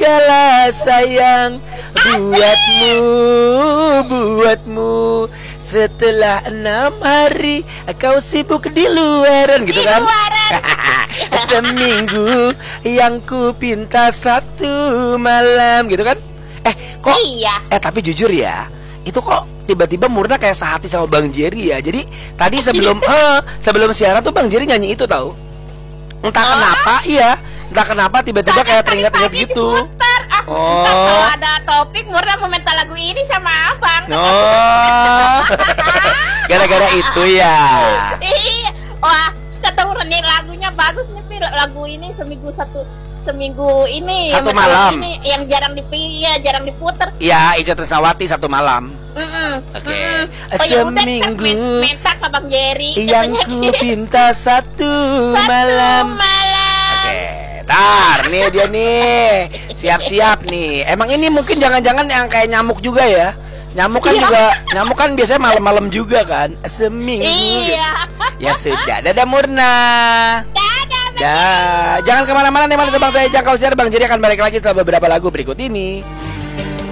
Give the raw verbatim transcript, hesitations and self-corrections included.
segala sayang buatmu, buatmu. Setelah enam hari kau sibuk di luaran gitu kan. Seminggu yang ku pinta satu malam gitu kan. Eh kok Iya. Eh tapi jujur ya, itu kok tiba-tiba Murna kayak sehati sama Bang Jerry ya. Jadi tadi sebelum eh sebelum siaran tuh Bang Jerry nyanyi itu tahu. Entah Oh. kenapa, iya. Entah kenapa tiba-tiba Soalnya kayak teringat-ingat tadi gitu. diputar. Ah, Oh. ntar kalau ada topik Murna mau minta lagu ini sama abang. Oh. Gara-gara itu ya. Iya. Wah, kata Murna nih lagunya bagus nih, Pi. Lagu ini seminggu satu seminggu ini Satu yang malam. ini yang jarang dipi ya, jarang diputer. Ya, Ica Trisnawati satu malam. Mm-mm. Oke. Mm-mm. Oh ya udah, Seminggu men- minta ke Bang Jerry yang katanya ku gitu. pinta satu Satu malam. malam. Oke, tar nih dia nih. Siap-siap nih. Emang ini mungkin jangan-jangan yang kayak nyamuk juga ya? Nyamuk kan Iya. juga, nyamuk kan biasanya malam-malam juga kan? Seminggu. gitu. Iya. Ya sudah, dadah Murna. Dadah, Bang Dah, jangan kemana-mana nih manis Bang saya Jangkau Siar. Bang Jerry akan balik lagi setelah beberapa lagu berikut ini.